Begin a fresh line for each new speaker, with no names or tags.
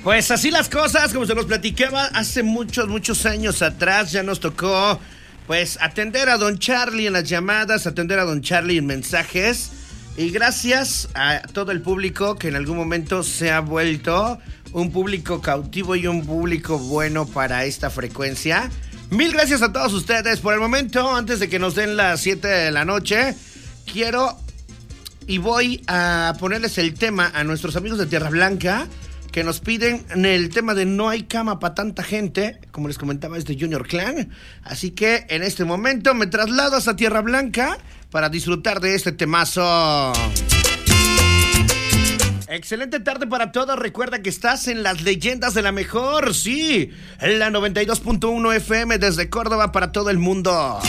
Pues así las cosas, como se nos platicaba hace muchos años atrás, ya nos tocó pues atender a don Charlie en las llamadas, atender a don Charlie en mensajes. Y gracias a todo el público que en algún momento se ha vuelto un público cautivo y un público bueno para esta frecuencia. Mil gracias a todos ustedes. Por el momento, antes de que nos den las 7 de la noche, quiero y voy a ponerles el tema a nuestros amigos de Tierra Blanca, que nos piden el tema de No hay cama para tanta gente, como les comentaba, es de Junior Clan. Así que en este momento me traslado hasta Tierra Blanca para disfrutar de este temazo. Excelente tarde para todos. Recuerda que estás en las leyendas de la mejor, sí, en la 92.1 FM desde Córdoba para todo el mundo.